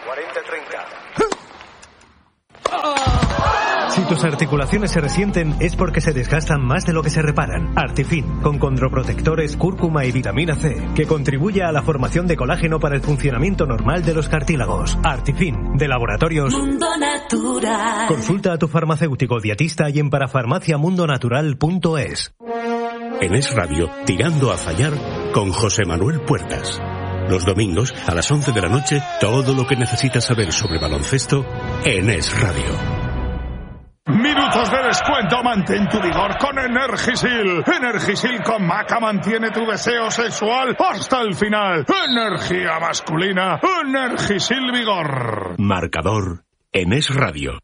Si tus articulaciones se resienten es porque se desgastan más de lo que se reparan. Artifin, con condroprotectores, cúrcuma y vitamina C, que contribuye a la formación de colágeno para el funcionamiento normal de los cartílagos. Artifin, de Laboratorios Mundo Natural. Consulta a tu farmacéutico dietista y en parafarmaciamundonatural.es. En Es Radio, Tirando a Fallar, con José Manuel Puertas. Los domingos, a las 11 de la noche, todo lo que necesitas saber sobre baloncesto en Es Radio. Minutos de descuento, mantén tu vigor con Energisil. Energisil con Maca mantiene tu deseo sexual hasta el final. Energía masculina, Energisil Vigor. Marcador en Es Radio.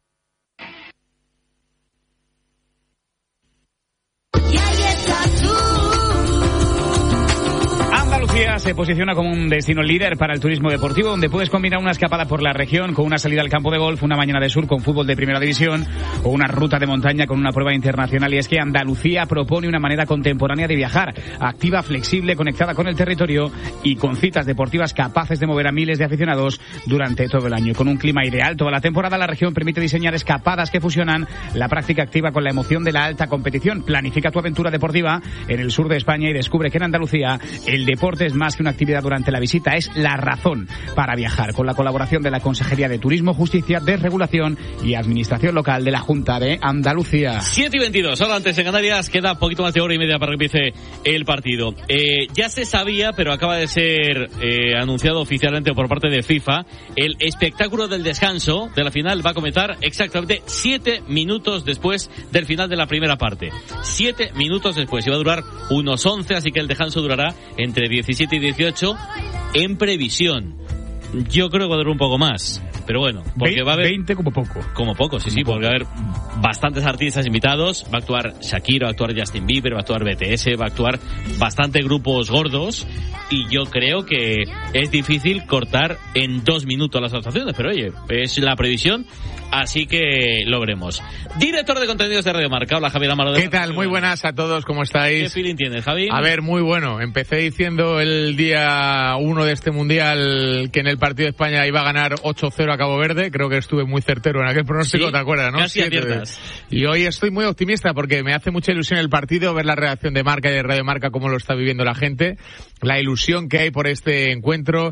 Andalucía se posiciona como un destino líder para el turismo deportivo, donde puedes combinar una escapada por la región con una salida al campo de golf, una mañana de sur con fútbol de primera división o una ruta de montaña con una prueba internacional. Y es que Andalucía propone una manera contemporánea de viajar, activa, flexible, conectada con el territorio y con citas deportivas capaces de mover a miles de aficionados durante todo el año. Con un clima ideal toda la temporada, la región permite diseñar escapadas que fusionan la práctica activa con la emoción de la alta competición. Planifica tu aventura deportiva en el sur de España y descubre que en Andalucía el deporte es más que una actividad durante la visita, es la razón para viajar. Con la colaboración de la Consejería de Turismo, Justicia, Desregulación y Administración Local de la Junta de Andalucía. 7:22, ahora antes en Canarias, queda poquito más de hora y media para que empiece el partido. Ya se sabía, pero acaba de ser anunciado oficialmente por parte de FIFA, el espectáculo del descanso de la final va a comenzar exactamente 7 minutos después del final de la primera parte. 7 minutos después, y va a durar unos 11, así que el descanso durará entre 17 y 18 en previsión. Yo creo que va a durar un poco más, pero bueno, porque va a haber 20 como poco. Como poco, sí, porque va a haber bastantes artistas invitados. Va a actuar Shakira, va a actuar Justin Bieber, va a actuar BTS, va a actuar bastante grupos gordos. Y yo creo que es difícil cortar en 2 minutos las actuaciones, pero oye, es la previsión, así que lo veremos. Director de contenidos de Radio Marca, hola Javier Amaro. ¿Qué tal? Muy buenas a todos, ¿cómo estáis? ¿Qué feeling tienes, Javi? A ver, muy bueno. Empecé diciendo el día 1 de este Mundial que en el partido de España iba a ganar 8-0 a Cabo Verde. Creo que estuve muy certero en aquel pronóstico, ¿sí? ¿Te acuerdas, no? Casi aciertas. Y hoy estoy muy optimista porque me hace mucha ilusión el partido, ver la reacción de Marca y de Radio Marca, cómo lo está viviendo la gente, la ilusión que hay por este encuentro.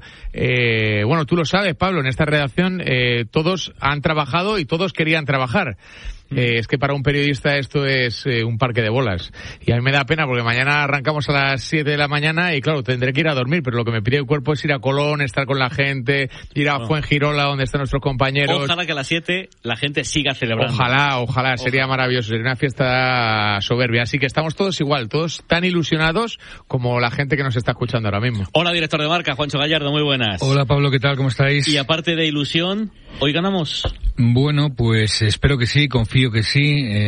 Bueno, tú lo sabes, Pablo, en esta redacción todos han trabajado y todos querían trabajar. Es que para un periodista esto es un parque de bolas. Y a mí me da pena porque mañana arrancamos a las 7 de la mañana y claro, tendré que ir a dormir, pero lo que me pide el cuerpo es ir a Colón, estar con la gente, ir a Fuengirola, donde están nuestros compañeros. Ojalá que a las 7 la gente siga celebrando. Ojalá, sería maravilloso, sería una fiesta soberbia. Así que estamos todos igual, todos tan ilusionados como la gente que nos está escuchando ahora mismo. Hola, director de Marca, Juancho Gallardo, muy buenas. Hola, Pablo, ¿qué tal? ¿Cómo estáis? Y aparte de ilusión, ¿hoy ganamos? Bueno, pues espero que sí, confío que sí,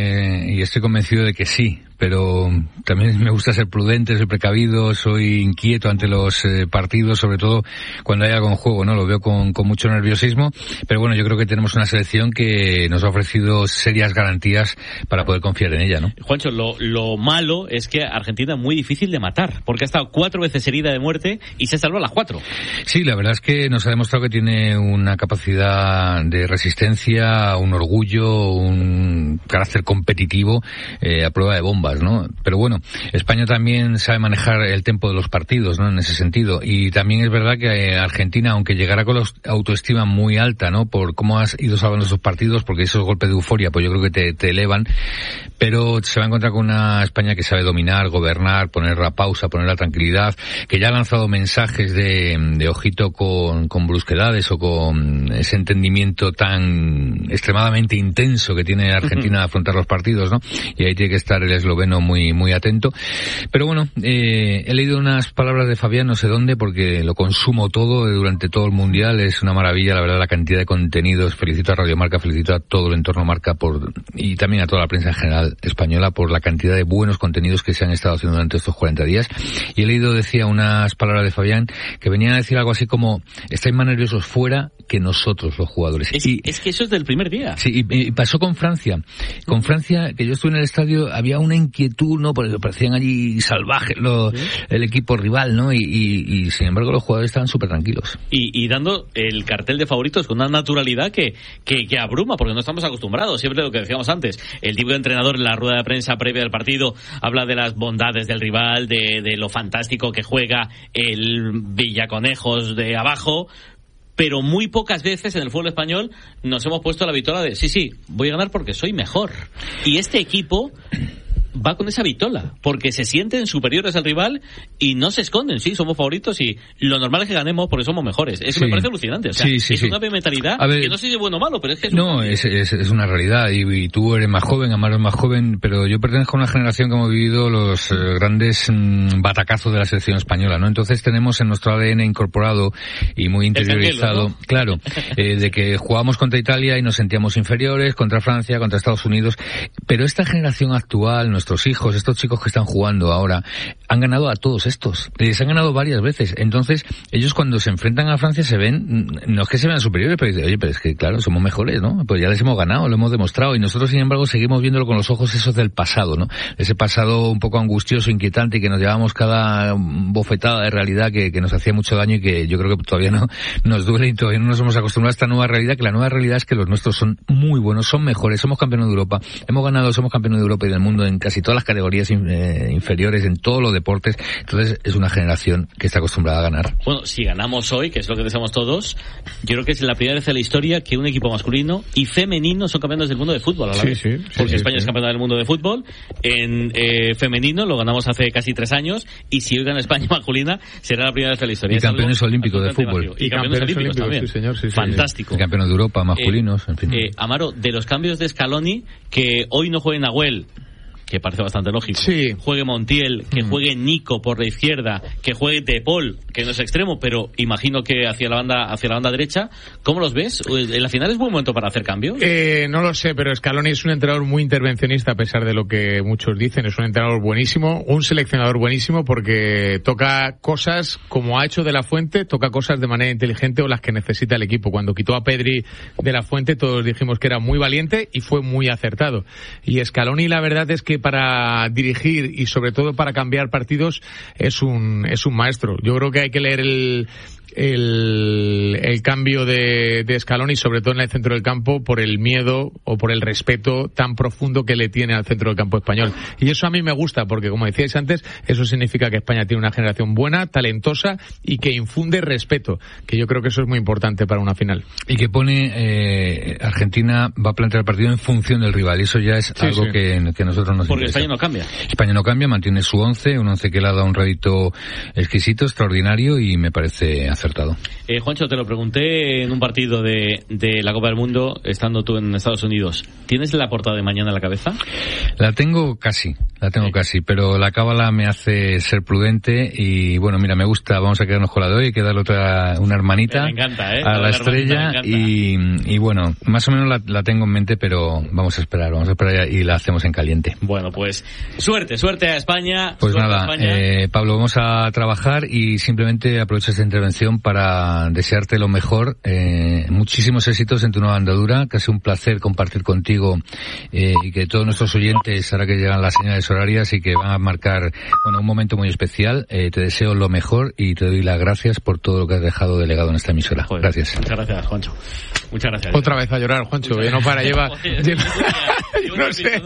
y estoy convencido de que sí. Pero también me gusta ser prudente, ser precavido, soy inquieto ante los partidos, sobre todo cuando hay algo en juego, ¿no? Lo veo con mucho nerviosismo, pero bueno, yo creo que tenemos una selección que nos ha ofrecido serias garantías para poder confiar en ella, ¿no? Juancho, lo malo es que Argentina es muy difícil de matar, porque ha estado 4 veces herida de muerte y se salvó a las 4. Sí, la verdad es que nos ha demostrado que tiene una capacidad de resistencia, un orgullo, un carácter competitivo a prueba de bomba, ¿no? Pero bueno, España también sabe manejar el tempo de los partidos, ¿no? En ese sentido. Y también es verdad que Argentina, aunque llegara con la autoestima muy alta, ¿no? Por cómo has ido salvando esos partidos, porque esos golpes de euforia, pues yo creo que te elevan, pero se va a encontrar con una España que sabe dominar, gobernar, poner la pausa, poner la tranquilidad, que ya ha lanzado mensajes de ojito con brusquedades o con ese entendimiento tan extremadamente intenso que tiene Argentina de afrontar los partidos, ¿no? Y ahí tiene que estar el esloveno muy atento. Pero bueno, he leído unas palabras de Fabián, no sé dónde, porque lo consumo todo durante todo el Mundial. Es una maravilla, la verdad, la cantidad de contenidos. Felicito a Radio Marca, felicito a todo el entorno Marca y también a toda la prensa en general española por la cantidad de buenos contenidos que se han estado haciendo durante estos 40 días. Y he leído, decía, unas palabras de Fabián que venían a decir algo así como: estáis más nerviosos fuera que nosotros, los jugadores. Es que eso es del primer día. Sí, y pasó con Francia. Con Francia, que yo estuve en el estadio, había una inquietud, ¿no? Porque parecían allí salvajes el equipo rival, ¿no? Y sin embargo los jugadores estaban súper tranquilos. Y dando el cartel de favoritos con una naturalidad que abruma, porque no estamos acostumbrados. Siempre lo que decíamos antes, el tipo de entrenador en la rueda de prensa previa del partido habla de las bondades del rival, de lo fantástico que juega el Villaconejos de abajo, pero muy pocas veces en el fútbol español nos hemos puesto la vitola de sí, voy a ganar porque soy mejor. Y este equipo va con esa vitola, porque se sienten superiores al rival y no se esconden. Sí, somos favoritos y lo normal es que ganemos porque somos mejores. Eso me parece alucinante. O sea, es una mentalidad que no sé si es bueno o malo, pero es que es una realidad. Y tú eres más joven, Amaro es más joven, pero yo pertenezco a una generación que hemos vivido los grandes batacazos de la selección española, ¿no? Entonces tenemos en nuestro ADN incorporado y muy interiorizado, ¿no? Claro, de que jugábamos contra Italia y nos sentíamos inferiores, contra Francia, contra Estados Unidos, pero esta generación actual, nuestros hijos, estos chicos que están jugando ahora, han ganado a todos estos. Les han ganado varias veces. Entonces, ellos cuando se enfrentan a Francia se ven, no es que se vean superiores, pero dicen, oye, pero es que claro, somos mejores, ¿no? Pues ya les hemos ganado, lo hemos demostrado. Y nosotros, sin embargo, seguimos viéndolo con los ojos esos del pasado, ¿no? Ese pasado un poco angustioso, inquietante, y que nos llevamos cada bofetada de realidad que nos hacía mucho daño y que yo creo que todavía no nos duele y todavía no nos hemos acostumbrado a esta nueva realidad, que la nueva realidad es que los nuestros son muy buenos, son mejores, somos campeones de Europa, somos campeones de Europa y del mundo en casi todas las categorías inferiores, en todos los deportes. Entonces es una generación que está acostumbrada a ganar. Bueno, si ganamos hoy, que es lo que deseamos todos, yo creo que es la primera vez en la historia que un equipo masculino y femenino son campeones del mundo de fútbol a la vez. Porque España es campeona del mundo de fútbol. En femenino lo ganamos hace casi 3 años, y si hoy gana España masculina será la primera vez en la historia. Y campeones olímpicos de fútbol. Y campeones olímpicos también. Sí, señor, sí, fantástico. Y campeones de Europa masculinos, en fin. Amaro, de los cambios de Scaloni, que hoy no juegue Nahuel, que parece bastante lógico, juegue Montiel, que juegue Nico por la izquierda, que juegue De Paul, que no es extremo, pero imagino que hacia la banda derecha. ¿Cómo los ves? ¿En la final es buen momento para hacer cambios? No lo sé, pero Scaloni es un entrenador muy intervencionista, a pesar de lo que muchos dicen. Es un entrenador buenísimo, un seleccionador buenísimo, porque toca cosas, como ha hecho De La Fuente, toca cosas de manera inteligente o las que necesita el equipo. Cuando quitó a Pedri de La Fuente, todos dijimos que era muy valiente y fue muy acertado. Y Scaloni, la verdad es que para dirigir y sobre todo para cambiar partidos es un maestro. Yo creo que hay que leer el cambio de Scaloni, sobre todo en el centro del campo, por el miedo o por el respeto tan profundo que le tiene al centro del campo español. Y eso a mí me gusta, porque como decíais antes, eso significa que España tiene una generación buena, talentosa y que infunde respeto, que yo creo que eso es muy importante para una final. Y que pone Argentina va a plantear el partido en función del rival, y eso ya es algo que nosotros nos porque interesa. España no cambia. España no cambia, mantiene su 11, un 11 que le ha dado un rédito exquisito, extraordinario, y me parece acertado. Juancho, te lo pregunté en un partido de la Copa del Mundo, estando tú en Estados Unidos. ¿Tienes la portada de mañana en la cabeza? La tengo casi, pero la cábala me hace ser prudente y bueno, mira, me gusta, vamos a quedarnos con la de hoy, hay que darle una hermanita me encanta, a la estrella y bueno, más o menos la tengo en mente, pero vamos a esperar y la hacemos en caliente. Bueno, pues suerte a España. Pues nada, Pablo, vamos a trabajar y simplemente aprovecho esta intervención para desearte lo mejor, muchísimos éxitos en tu nueva andadura, que ha sido un placer compartir contigo y que todos nuestros oyentes, ahora que llegan las señales horarias y que van a marcar un momento muy especial, te deseo lo mejor y te doy las gracias por todo lo que has dejado delegado en esta emisora. Joder, gracias. Muchas gracias, Juancho. Muchas gracias. Otra vez a llorar, Juancho, no para, lleva... No sé.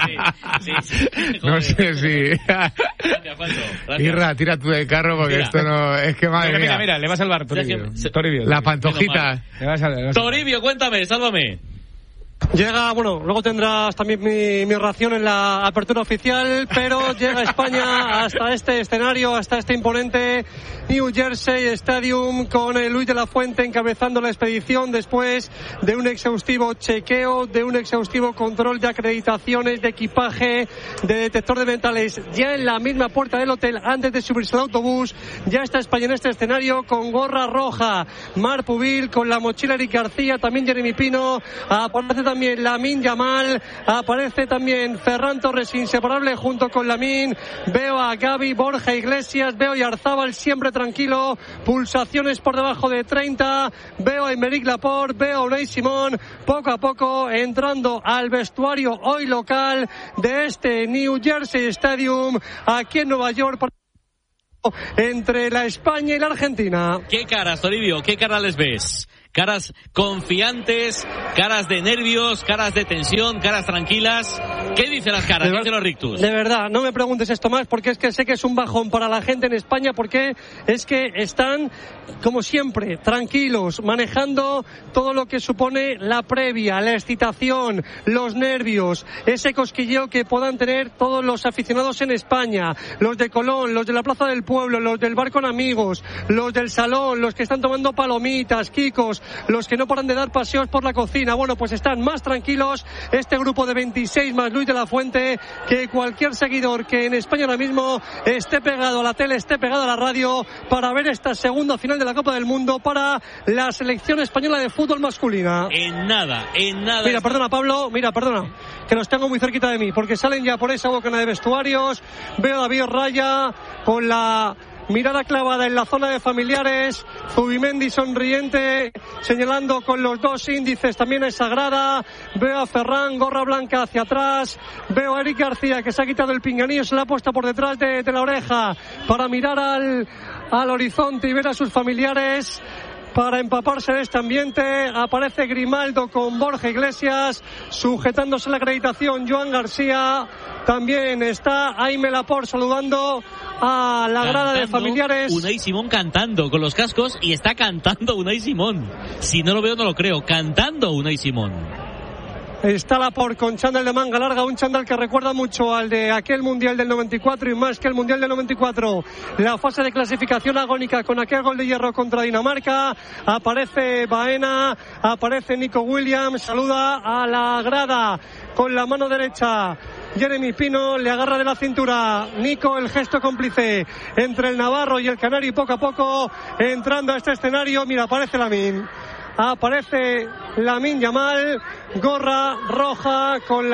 No sé si... Gracias, Juancho. Irra, tira tú del carro porque esto no... Es que madre mía. Mira, le va a salvar Toribio. La pantojita. Toribio, cuéntame, sálvame. Llega, luego tendrás también mi ración en la apertura oficial, pero llega España hasta este escenario, hasta este imponente New Jersey Stadium, con Luis de la Fuente encabezando la expedición después de un exhaustivo chequeo, de un exhaustivo control de acreditaciones, de equipaje, de detector de metales. Ya en la misma puerta del hotel, antes de subirse al autobús, ya está España en este escenario con gorra roja. Mar Pubil, con la mochila Eric García, también Jeremy Pino, aparece también también Lamine Yamal, aparece también Ferran Torres, inseparable junto con Lamine. Veo a Gavi, Borja Iglesias, veo a Yarzábal siempre tranquilo, pulsaciones por debajo de 30, veo a Aymeric Laporte, veo a Unai Simón, poco a poco entrando al vestuario hoy local de este New Jersey Stadium aquí en Nueva York, entre la España y la Argentina. ¿Qué caras, Toribio? ¿Qué caras les ves? Caras confiantes, caras de nervios, caras de tensión, caras tranquilas. ¿Qué dicen las caras? ¿Qué dicen los rictus? De verdad, no me preguntes esto más, porque es que sé que es un bajón para la gente en España, porque es que están, como siempre, tranquilos, manejando todo lo que supone la previa, la excitación, los nervios, ese cosquilleo que puedan tener todos los aficionados en España, los de Colón, los de la Plaza del Pueblo, los del bar con amigos, los del salón, los que están tomando palomitas, kikos, los que no paran de dar paseos por la cocina. Bueno, pues están más tranquilos este grupo de 26 más Luis de la Fuente que cualquier seguidor que en España ahora mismo esté pegado a la tele, esté pegado a la radio para ver esta segunda final de la Copa del Mundo para la selección española de fútbol masculina. En nada. Mira, perdona Pablo, que los tengo muy cerquita de mí, porque salen ya por esa bocana de vestuarios. Veo a David Raya con la mirada clavada en la zona de familiares, Zubimendi sonriente, señalando con los dos índices también a esa grada. Veo a Ferran, gorra blanca hacia atrás. Veo a Eric García, que se ha quitado el pinganillo, se la ha puesto por detrás de la oreja para mirar al horizonte y ver a sus familiares. Para empaparse de este ambiente aparece Grimaldo con Borja Iglesias, sujetándose la acreditación Joan García. También está Aimé Laporte saludando a la grada de familiares. Unai Simón cantando con los cascos, y está cantando Unai Simón. Si no lo veo no lo creo, cantando Unai Simón. Está Laporte con chándal de manga larga, un chándal que recuerda mucho al de aquel Mundial del 94 y más que el Mundial del 94. La fase de clasificación agónica con aquel gol de hierro contra Dinamarca. Aparece Baena, aparece Nico Williams, saluda a la grada con la mano derecha. Jeremy Pino le agarra de la cintura. Nico, el gesto cómplice entre el navarro y el canario, y poco a poco entrando a este escenario. Mira, aparece Lamine Yamal, gorra roja con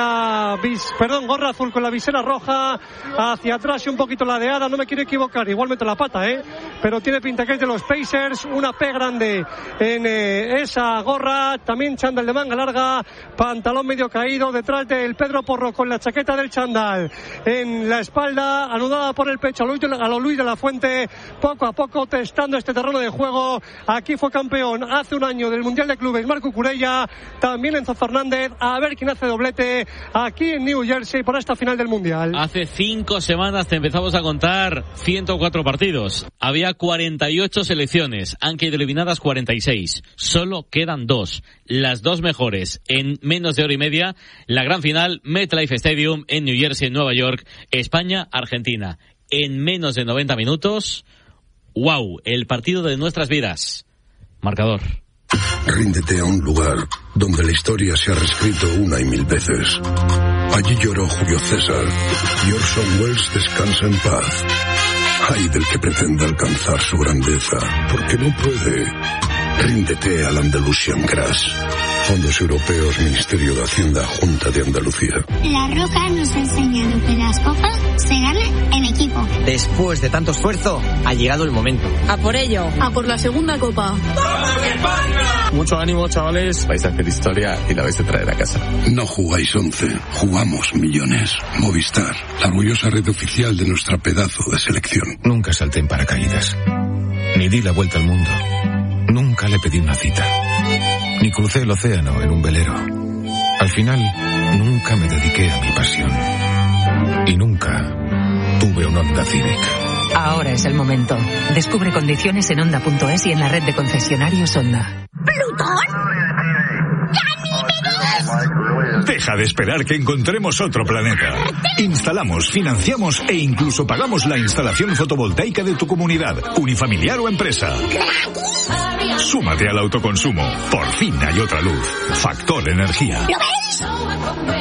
gorra azul con la visera roja, hacia atrás y un poquito ladeada, no me quiero equivocar, igual meto la pata, pero tiene pinta que es de los Pacers, una P grande en esa gorra, también chándal de manga larga, pantalón medio caído, detrás del Pedro Porro con la chaqueta del chándal en la espalda, anudada por el pecho a lo Luis de la Fuente, poco a poco testando este terreno de juego. Aquí fue campeón hace un año del Mundial de Clubes Marco Curella, también Enzo Fernández, a ver quién hace doblete aquí en New Jersey por esta final del Mundial. Hace 5 semanas te empezamos a contar 104 partidos. Había 48 selecciones, han quedado eliminadas 46. Solo quedan 2, las 2 mejores. En menos de hora y media, la gran final, MetLife Stadium en New Jersey, en Nueva York, España-Argentina. En menos de 90 minutos, ¡wow! El partido de nuestras vidas. Marcador. Ríndete a un lugar donde la historia se ha reescrito una y mil veces. Allí lloró Julio César y Orson Welles descansa en paz. Ay del que pretenda alcanzar su grandeza, porque no puede. Ríndete al Andalusian Crash. Fondos Europeos, Ministerio de Hacienda, Junta de Andalucía. La Roja nos ha enseñado que las cosas se ganan en equipo. Después de tanto esfuerzo, ha llegado el momento. A por ello. A por la segunda copa. ¡Vamos España! Mucho ánimo, chavales. Vais a hacer historia y la vais a traer a casa. No jugáis 11, jugamos millones. Movistar, la orgullosa red oficial de nuestra pedazo de selección. Nunca salté en paracaídas. Ni di la vuelta al mundo. Nunca le pedí una cita. Ni crucé el océano en un velero. Al final, nunca me dediqué a mi pasión. Y nunca tuve un Honda Civic. Ahora es el momento. Descubre condiciones en Honda.es y en la red de concesionarios Honda. ¿Plutón? Deja de esperar que encontremos otro planeta. Instalamos, financiamos e incluso pagamos la instalación fotovoltaica de tu comunidad, unifamiliar o empresa. Súmate al autoconsumo. Por fin hay otra luz. Factor Energía. ¿Lo ves?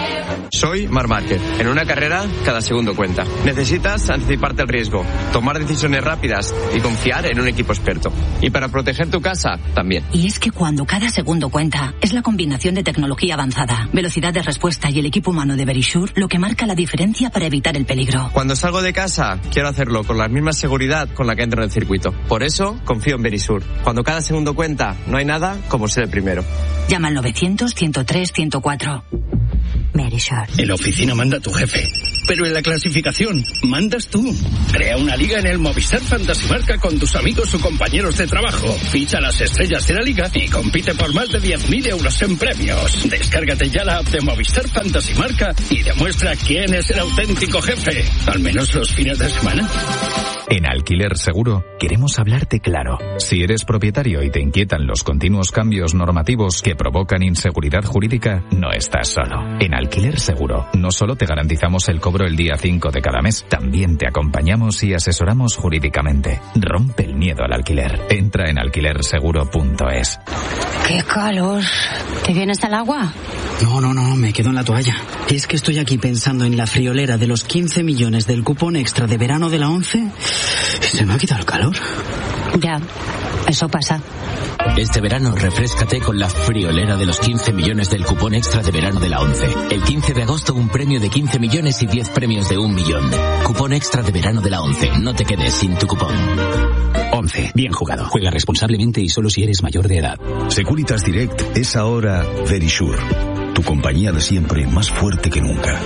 Soy Marc Márquez. En una carrera, cada segundo cuenta. Necesitas anticiparte al riesgo, tomar decisiones rápidas y confiar en un equipo experto. Y para proteger tu casa, también. Y es que cuando cada segundo cuenta, es la combinación de tecnología avanzada, velocidad de respuesta y el equipo humano de Verisure lo que marca la diferencia para evitar el peligro. Cuando salgo de casa, quiero hacerlo con la misma seguridad con la que entro en el circuito. Por eso, confío en Verisure. Cuando cada segundo cuenta, no hay nada como ser el primero. Llama al 900-103-104. Verisure. En la oficina manda tu jefe, pero en la clasificación mandas tú. Crea una liga en el Movistar Fantasy Marca con tus amigos o compañeros de trabajo. Ficha las estrellas de la liga y compite por más de 10.000 euros en premios. Descárgate ya la app de Movistar Fantasy Marca y demuestra quién es el auténtico jefe, al menos los fines de semana. En Alquiler Seguro queremos hablarte claro. Si eres propietario y te inquietan los continuos cambios normativos que provocan inseguridad jurídica, no estás solo. En Alquiler Seguro no solo te garantizamos el cobro el día 5 de cada mes, también te acompañamos y asesoramos jurídicamente. Rompe el miedo al alquiler. Entra en alquilerseguro.es. ¡Qué calor! ¿Te vienes al agua? No, me quedo en la toalla. Es que estoy aquí pensando en la friolera de los 15 millones del cupón extra de verano de la 11 y se me ha quitado el calor. Ya, eso pasa. Este verano refréscate con la friolera de los 15 millones del cupón extra de verano de la 11. El 15 de agosto un premio de 15 millones y 10 premios de 1 millón. Cupón extra de verano de la 11. No te quedes sin tu cupón. 11. Bien jugado. Juega responsablemente y solo si eres mayor de edad. Securitas Direct es ahora Verisure. Tu compañía de siempre, más fuerte que nunca.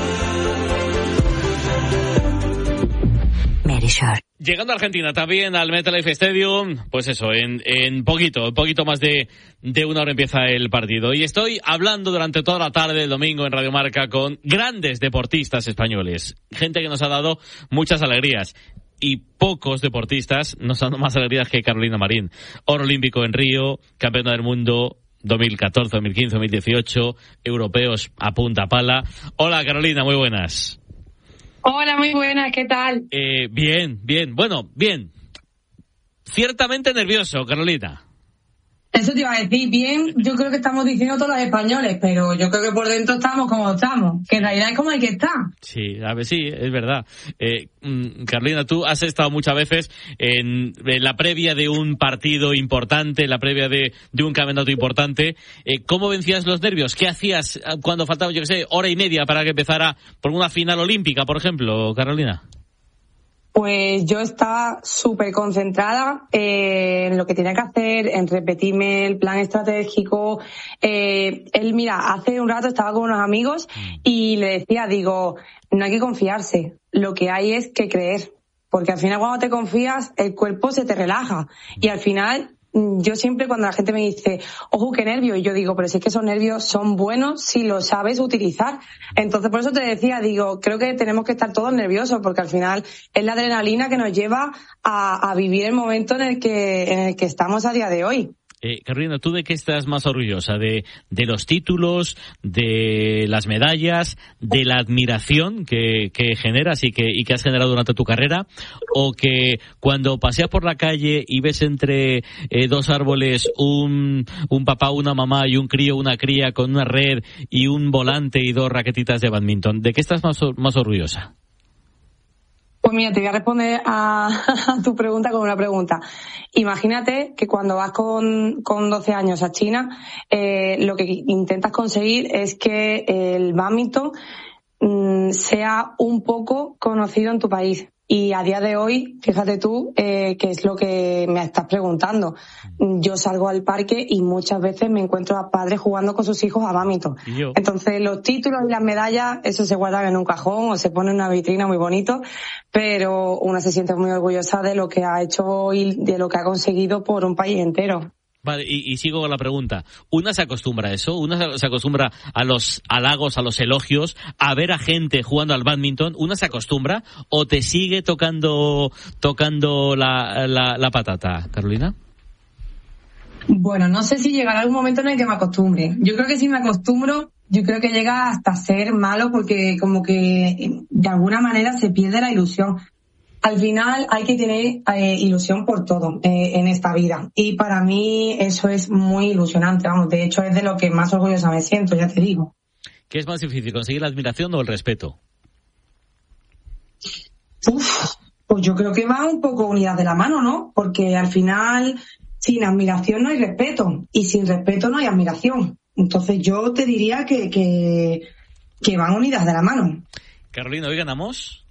Verisure. Llegando a Argentina también al MetLife Stadium, pues eso, en poquito más de una hora empieza el partido. Y estoy hablando durante toda la tarde del domingo en Radio Marca con grandes deportistas españoles. Gente que nos ha dado muchas alegrías. Y pocos deportistas nos han dado más alegrías que Carolina Marín. Oro olímpico en Río, campeona del mundo 2014, 2015, 2018, europeos a punta pala. Hola Carolina, muy buenas. Hola, muy buenas, ¿qué tal? Bien. Bueno, bien. Ciertamente nervioso, Carolina. Eso te iba a decir, bien, yo creo que estamos diciendo todos los españoles, pero yo creo que por dentro estamos como estamos, que en realidad es como hay que estar. Sí, a ver, sí, es verdad. Carolina, tú has estado muchas veces en la previa de un partido importante, en la previa de un campeonato importante. ¿Cómo vencías los nervios? ¿Qué hacías cuando faltaba, yo qué sé, hora y media para que empezara por una final olímpica, por ejemplo, Carolina? Pues yo estaba súper concentrada en lo que tenía que hacer, en repetirme el plan estratégico. Mira, hace un rato estaba con unos amigos y le decía, digo, no hay que confiarse, lo que hay es que creer, porque al final cuando te confías el cuerpo se te relaja y al final yo siempre cuando la gente me dice, ojo, qué nervios, y yo digo, pero si es que esos nervios son buenos si los sabes utilizar. Entonces por eso te decía, digo, creo que tenemos que estar todos nerviosos porque al final es la adrenalina que nos lleva a vivir el momento en el que estamos a día de hoy. Carolina, ¿tú de qué estás más orgullosa? ¿De los títulos, de las medallas, de la admiración que generas y que has generado durante tu carrera? ¿O que cuando paseas por la calle y ves entre dos árboles un papá, una mamá y un crío, una cría con una red y un volante y dos raquetitas de badminton? ¿De qué estás más orgullosa? Pues mira, te voy a responder a tu pregunta con una pregunta. Imagínate que cuando vas con 12 años a China, lo que intentas conseguir es que el bádminton sea un poco conocido en tu país. Y a día de hoy, fíjate tú, que es lo que me estás preguntando. Yo salgo al parque y muchas veces me encuentro a padres jugando con sus hijos a bádminton. Entonces, los títulos y las medallas, eso se guardan en un cajón o se pone en una vitrina muy bonito, pero una se siente muy orgullosa de lo que ha hecho y de lo que ha conseguido por un país entero. Vale, y sigo con la pregunta. ¿Una se acostumbra a eso? ¿Una se acostumbra a los halagos, a los elogios, a ver a gente jugando al bádminton? ¿Una se acostumbra o te sigue tocando la patata, Carolina? Bueno, no sé si llegará algún momento en el que me acostumbre. Yo creo que si me acostumbro, yo creo que llega hasta ser malo porque como que de alguna manera se pierde la ilusión. Al final hay que tener ilusión por todo en esta vida. Y para mí eso es muy ilusionante, vamos. De hecho, es de lo que más orgullosa me siento, ya te digo. ¿Qué es más difícil, conseguir la admiración o el respeto? Pues yo creo que va un poco unidas de la mano, ¿no? Porque al final, sin admiración no hay respeto, y sin respeto no hay admiración. Entonces yo te diría que van unidas de la mano. Carolina, ¿hoy ganamos?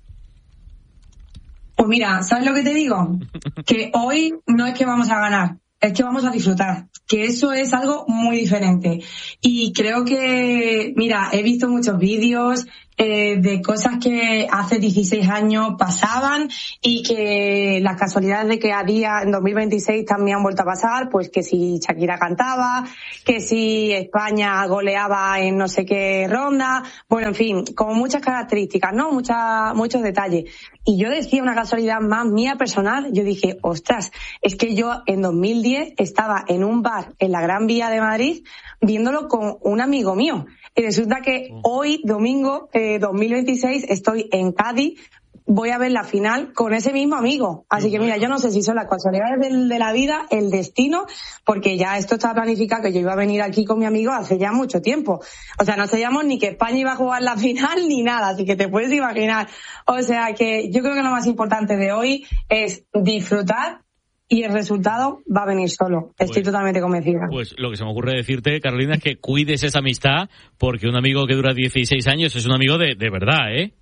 Pues mira, ¿sabes lo que te digo? Que hoy no es que vamos a ganar, es que vamos a disfrutar, que eso es algo muy diferente. Y creo que, mira, he visto muchos vídeos de cosas que hace 16 años pasaban y que las casualidades de que a día, en 2026, también han vuelto a pasar, pues que si Shakira cantaba, que si España goleaba en no sé qué ronda, bueno, en fin, como muchas características, ¿no? Muchos detalles. Y yo decía una casualidad más mía personal, yo dije, ostras, es que yo en 2010 estaba en un bar en la Gran Vía de Madrid viéndolo con un amigo mío. Y resulta que hoy, domingo 2026, estoy en Cádiz, voy a ver la final con ese mismo amigo. Así que mira, yo no sé si son las casualidades de la vida, el destino, porque ya esto está planificado, que yo iba a venir aquí con mi amigo hace ya mucho tiempo. O sea, no sabíamos ni que España iba a jugar la final ni nada, así que te puedes imaginar. O sea que yo creo que lo más importante de hoy es disfrutar, y el resultado va a venir solo. Estoy totalmente convencida. Pues lo que se me ocurre decirte, Carolina, es que cuides esa amistad, porque un amigo que dura 16 años es un amigo de verdad, ¿eh?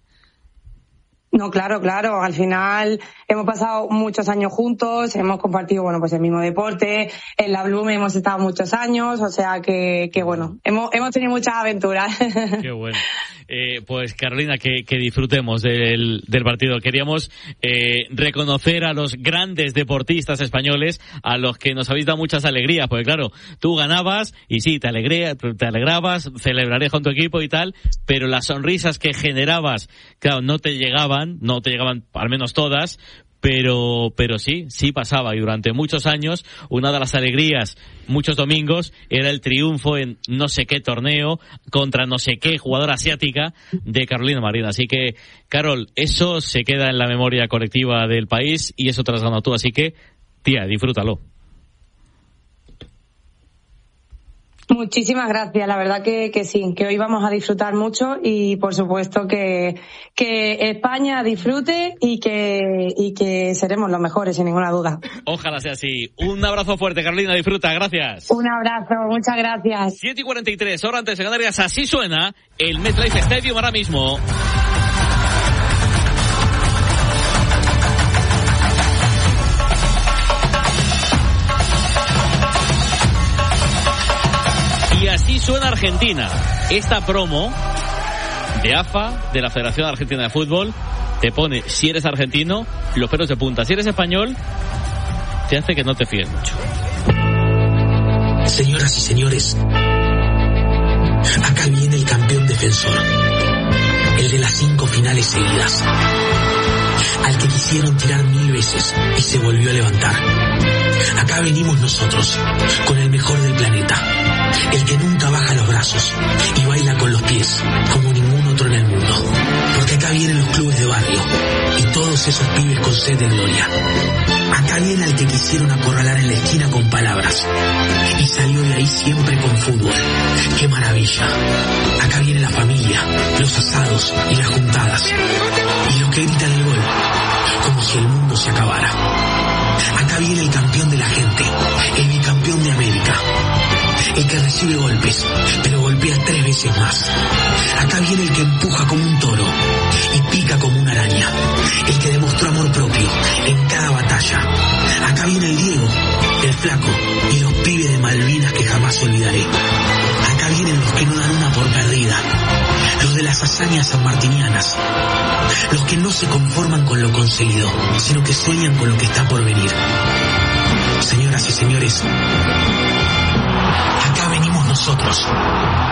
No, claro. Al final hemos pasado muchos años juntos, hemos compartido, bueno, pues el mismo deporte, en la Bloom hemos estado muchos años, o sea que bueno, hemos tenido muchas aventuras. Qué bueno. Pues Carolina, que disfrutemos del partido. Queríamos reconocer a los grandes deportistas españoles, a los que nos habéis dado muchas alegrías, porque claro, tú ganabas y sí, te alegrabas, celebraré con tu equipo y tal, pero las sonrisas que generabas, claro, no te llegaban al menos todas, pero sí pasaba, y durante muchos años una de las alegrías, muchos domingos, era el triunfo en no sé qué torneo contra no sé qué jugadora asiática de Carolina Marín. Así que, Carol, eso se queda en la memoria colectiva del país y eso te lo has ganado tú, así que, tía, disfrútalo. Muchísimas gracias, la verdad que sí, que hoy vamos a disfrutar mucho y por supuesto que España disfrute y que seremos los mejores, sin ninguna duda. Ojalá sea así. Un abrazo fuerte, Carolina, disfruta, gracias. Un abrazo, muchas gracias. 7:43, hora antes de Canarias, así suena el MetLife Stadium ahora mismo. Y así suena Argentina. Esta promo de AFA, de la Federación Argentina de Fútbol, te pone, si eres argentino, los pelos de punta. Si eres español, te hace que no te fíes mucho. Señoras y señores, acá viene el campeón defensor, el de las 5 finales seguidas, al que quisieron tirar 1000 veces y se volvió a levantar. Acá venimos nosotros, con el mejor del planeta, el que nunca baja los brazos y baila con los pies como ningún otro en el mundo. Porque acá vienen los clubes de barrio y todos esos pibes con sed de gloria. Acá viene al que quisieron acorralar en la esquina con palabras y salió de ahí siempre con fútbol. ¡Qué maravilla! Acá viene la familia, los asados y las juntadas y los que gritan el gol como si el mundo se acabara. Acá viene el campeón de la gente, el bicampeón de América, el que recibe golpes, pero golpea 3 veces más. Acá viene el que empuja como un toro y pica como una araña, el que demostró amor propio en cada batalla. Acá viene el Diego, el Flaco y los pibes de Malvinas que jamás olvidaré. Acá vienen los que no dan una por perdida, los de las hazañas sanmartinianas, los que no se conforman con lo conseguido, sino que sueñan con lo que está por venir. Señoras y señores, acá venimos nosotros,